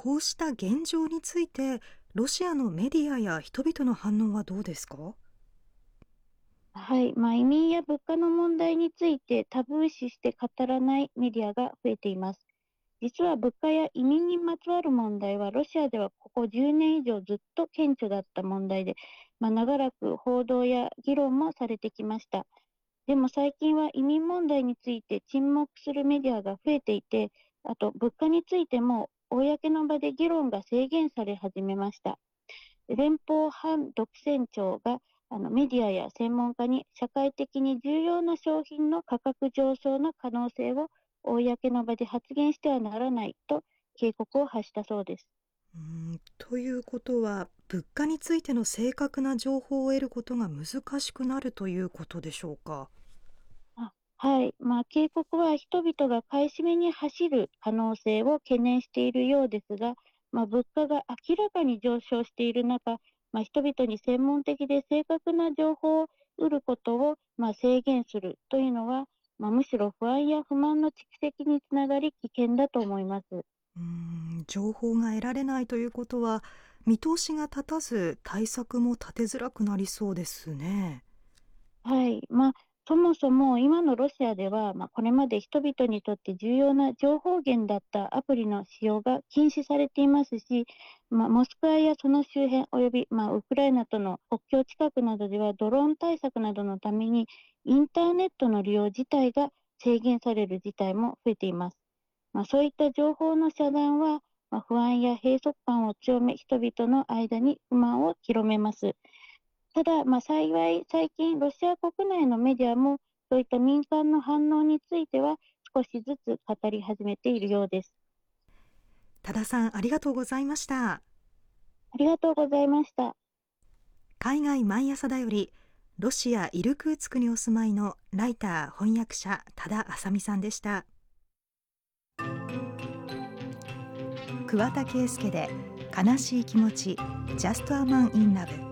こうした現状について、ロシアのメディアや人々の反応はどうですか？ はい、移民や物価の問題についてタブー視して語らないメディアが増えています。実は物価や移民にまつわる問題はロシアではここ10年以上ずっと顕著だった問題で、長らく報道や議論もされてきました。でも最近は移民問題について沈黙するメディアが増えていて、あと物価についても公の場で議論が制限され始めました。連邦反独占庁がメディアや専門家に社会的に重要な商品の価格上昇の可能性を公の場で発言してはならないと警告を発したそうです。 ということは、物価についての正確な情報を得ることが難しくなるということでしょうか。 はい、警告は人々が買い占めに走る可能性を懸念しているようですが、物価が明らかに上昇している中、人々に専門的で正確な情報を得ることを、制限するというのは、むしろ不安や不満の蓄積につながり危険だと思います。 情報が得られないということは、見通しが立たず対策も立てづらくなりそうですね。 はい、そもそも今のロシアでは、これまで人々にとって重要な情報源だったアプリの使用が禁止されていますし、モスクワやその周辺および、ウクライナとの国境近くなどではドローン対策などのためにインターネットの利用自体が制限される事態も増えています。そういった情報の遮断は、不安や閉塞感を強め人々の間に不満を広めます。ただ、幸い最近ロシア国内のメディアもそういった民間の反応については少しずつ語り始めているようです。 多田さん、ありがとうございました。 ありがとうございました。 海外毎朝だより、ロシア・イルクーツクにお住まいのライター翻訳者多田あさみさんでした。桑田佳祐で悲しい気持ち Just a Man in Love。